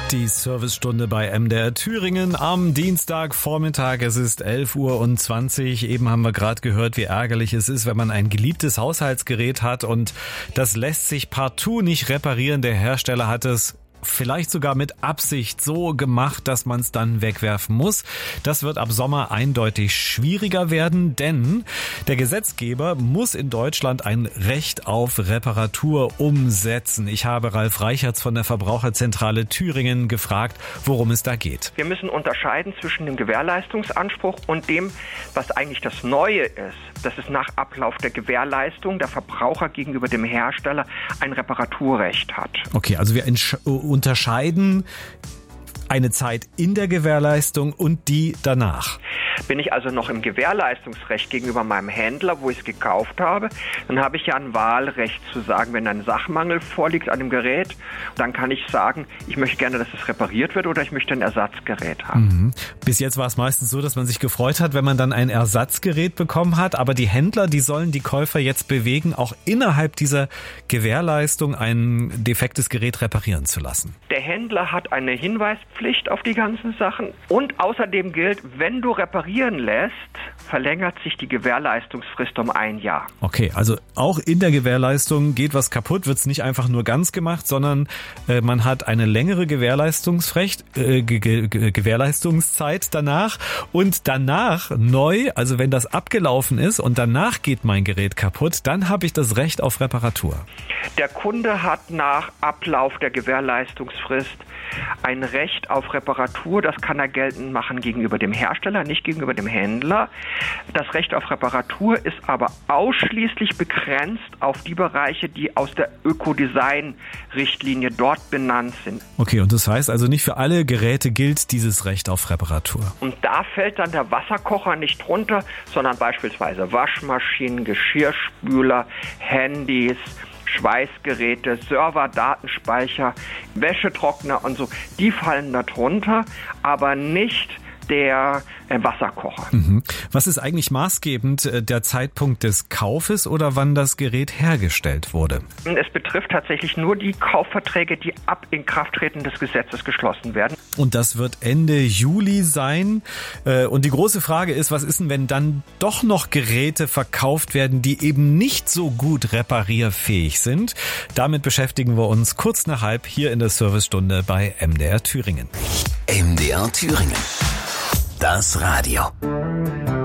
Die Servicestunde bei MDR Thüringen am Dienstagvormittag. Es ist 11:20 Uhr. Eben haben wir gerade gehört, wie ärgerlich es ist, wenn man ein geliebtes Haushaltsgerät hat und das lässt sich partout nicht reparieren. Der Hersteller hat es vielleicht sogar mit Absicht so gemacht, dass man es dann wegwerfen muss. Das wird ab Sommer eindeutig schwieriger werden, denn der Gesetzgeber muss in Deutschland ein Recht auf Reparatur umsetzen. Ich habe Ralf Reichertz von der Verbraucherzentrale Thüringen gefragt, worum es da geht. Wir müssen unterscheiden zwischen dem Gewährleistungsanspruch und dem, was eigentlich das Neue ist. Das ist nach Ablauf der Gewährleistung der Verbraucher gegenüber dem Hersteller ein Reparaturrecht hat. Okay, also wir unterscheiden eine Zeit in der Gewährleistung und die danach. Bin ich also noch im Gewährleistungsrecht gegenüber meinem Händler, wo ich es gekauft habe, dann habe ich ja ein Wahlrecht zu sagen, wenn ein Sachmangel vorliegt an dem Gerät, dann kann ich sagen, ich möchte gerne, dass es repariert wird oder ich möchte ein Ersatzgerät haben. Mhm. Bis jetzt war es meistens so, dass man sich gefreut hat, wenn man dann ein Ersatzgerät bekommen hat, aber die Händler, die sollen die Käufer jetzt bewegen, auch innerhalb dieser Gewährleistung ein defektes Gerät reparieren zu lassen. Der Händler hat eine Hinweispflicht auf die ganzen Sachen und außerdem gilt, wenn du reparieren lässt, verlängert sich die Gewährleistungsfrist um 1 Jahr. Okay, also auch in der Gewährleistung geht was kaputt, wird es nicht einfach nur ganz gemacht, sondern man hat eine längere Gewährleistungszeit danach und danach neu, also wenn das abgelaufen ist und danach geht mein Gerät kaputt, dann habe ich das Recht auf Reparatur. Der Kunde hat nach Ablauf der Gewährleistungsfrist ein Recht auf Reparatur, das kann er geltend machen gegenüber dem Hersteller, nicht gegenüber dem Händler. Das Recht auf Reparatur ist aber ausschließlich begrenzt auf die Bereiche, die aus der Ökodesign-Richtlinie dort benannt sind. Okay, und das heißt also nicht für alle Geräte gilt dieses Recht auf Reparatur. Und da fällt dann der Wasserkocher nicht drunter, sondern beispielsweise Waschmaschinen, Geschirrspüler, Handys, Schweißgeräte, Server, Datenspeicher, Wäschetrockner und so, die fallen da drunter, aber nicht der Wasserkocher. Mhm. Was ist eigentlich maßgebend, der Zeitpunkt des Kaufes oder wann das Gerät hergestellt wurde? Es betrifft tatsächlich nur die Kaufverträge, die ab Inkrafttreten des Gesetzes geschlossen werden. Und das wird Ende Juli sein. Und die große Frage ist, was ist denn, wenn dann doch noch Geräte verkauft werden, die eben nicht so gut reparierfähig sind? Damit beschäftigen wir uns kurz nach 12:30 hier in der Servicestunde bei MDR Thüringen. MDR Thüringen. Das Radio.